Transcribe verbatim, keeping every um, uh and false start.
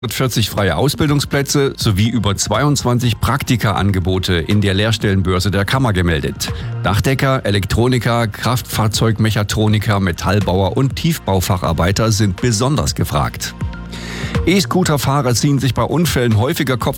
vierzig freie Ausbildungsplätze sowie über zweiundzwanzig Praktikaangebote in der Lehrstellenbörse der Kammer gemeldet. Dachdecker, Elektroniker, Kraftfahrzeugmechatroniker, Metallbauer und Tiefbaufacharbeiter sind besonders gefragt. E-Scooter-Fahrer ziehen sich bei Unfällen häufiger Kopf